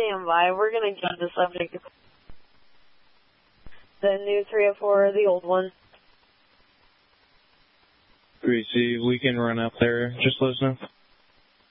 stand by. We're going to judge the subject. The new 304 or the old one? Greasy, we can run up there. Just let us know.